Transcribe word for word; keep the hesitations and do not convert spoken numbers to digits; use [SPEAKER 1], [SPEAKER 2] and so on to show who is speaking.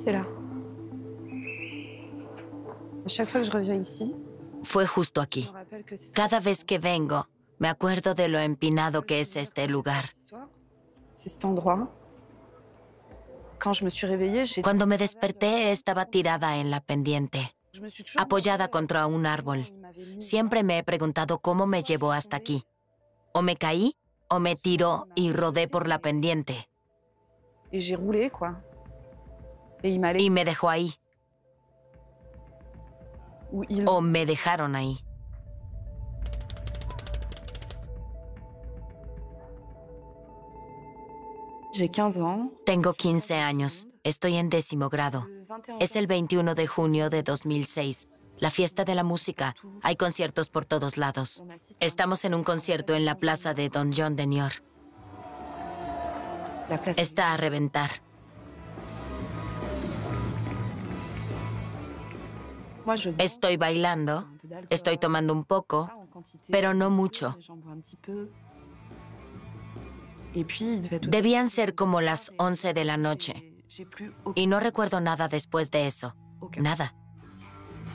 [SPEAKER 1] c'est là. À chaque fois que je reviens ici,
[SPEAKER 2] Fue justo
[SPEAKER 1] je
[SPEAKER 2] aquí.
[SPEAKER 1] me rappelle que c'est
[SPEAKER 2] Cada vez que vengo, me acuerdo de lo empinado que es este lugar.
[SPEAKER 1] C'est cet endroit. Quand je me suis réveillée, j'étais
[SPEAKER 2] Cuando me desperté, estaba tirada en la pendiente,
[SPEAKER 1] je me suis toujours
[SPEAKER 2] apoyada
[SPEAKER 1] demandé,
[SPEAKER 2] contra un
[SPEAKER 1] comment
[SPEAKER 2] árbol.
[SPEAKER 1] il m'avait mis
[SPEAKER 2] Siempre me he preguntado cómo me llevó hasta aquí. O me caí, o me tiró y rodé por la pendiente.
[SPEAKER 1] et j'ai roulé, quoi. Et il m'a
[SPEAKER 2] Y me dejó ahí,
[SPEAKER 1] ou il
[SPEAKER 2] o me dejaron ahí.
[SPEAKER 1] J'ai quinze ans.
[SPEAKER 2] Tengo quince años. Estoy en décimo grado.
[SPEAKER 1] Le vingt et un
[SPEAKER 2] Es el veintiuno de junio de dos mil seis. La fiesta de la música. Hay conciertos por todos lados. Estamos en un concierto en la plaza de Don John de Niort.
[SPEAKER 1] La place.
[SPEAKER 2] Está a reventar.
[SPEAKER 1] Moi, je danse,
[SPEAKER 2] Estoy bailando,
[SPEAKER 1] un peu d'alcool,
[SPEAKER 2] estoy tomando un poco,
[SPEAKER 1] en quantité,
[SPEAKER 2] pero no mucho.
[SPEAKER 1] j'en bois un petit peu. Et puis, il devait être
[SPEAKER 2] Debían ser como las once de la noche.
[SPEAKER 1] J'ai- j'ai plus aucun-
[SPEAKER 2] Y no recuerdo nada después de eso.
[SPEAKER 1] aucun.
[SPEAKER 2] Nada.